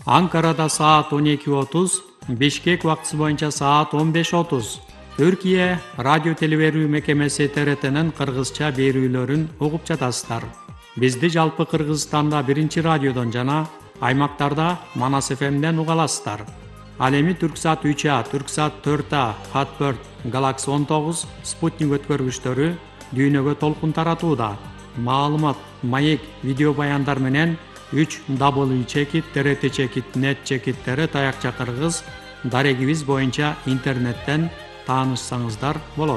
Анкарада саат 12:30, Бишкек убактысы боюнча саат 15:30. Түркия радио телеберүү мекемеси ТРТнын кыргызча берүүлөрүн угуп жатасыздар. Бизди жалпы Кыргызстанда биринчи радиодон жана аймактарда Манас ФМден уга аласыздар. Ал эми Түрксат 3А, Түрксат 4А, Хат4, Галакс 19, Спутник өткөргүчтөрү дүйнөгө толкун таратууда. Маалымат, маек, видео баяндар менен 3W чекит, TRT чекит, нет чекиттери таякча кыргыз дарегибиз боюнча интернеттен таанышсаңыздар болот.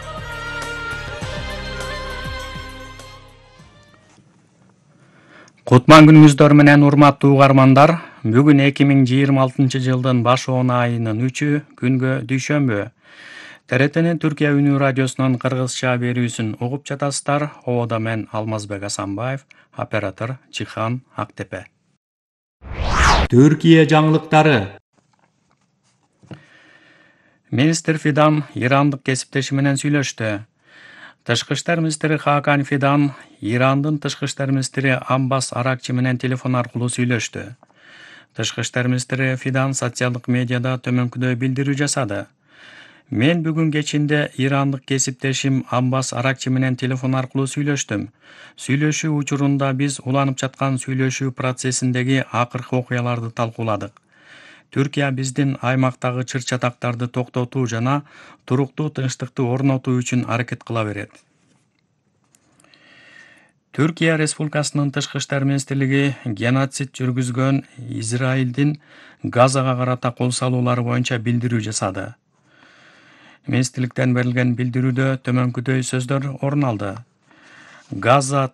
Кутман күнүңүздөр менен урматтуу угармандар. Бүгүн 2026 жылдын башоон айынын 3-ү күнгө дүйшөмбү. ТРТнин Түркия үнүү радиосунун кыргызча берүүсүн угуп жатасыздар. Ободо мен Алмазбек Асанбаев, оператор Жихан Актепе. Түркия жаңылыктары. Министр Фидан ирандык кесиптеши менен сүйлөштү. Тышкы иштер министри Хакан Фидан Ирандын тышкы иштер министри Амбас Аракчи менен телефон аркылуу сүйлөштү. Тышкы иштер министри Фидан социалдык медиада төмөнкүдөй билдирүү жасады. Мен бүгүн кечинде ирандык кесиптешим Амбас Аракчи менен телефон аркылуу сүйлөштүм. Сүйлөшүү учурунда биз уланып жаткан сүйлөшүү процессиндеги акыркы окуяларды талкууладык. Түркия биздин аймактагы чыр-чатактарды токтотуу жана туруктуу тынчтыкты орнотуу үчүн аракет кыла берет. Түркия Республикасынын тышкы иштер министрлиги геноцид жүргүзгөн Израилдин Газага карата кол салуулары боюнча билдирүү жасады. Министрликтен берилген билдирүүдө төмөнкүдөй сөздөр орун алды. Газа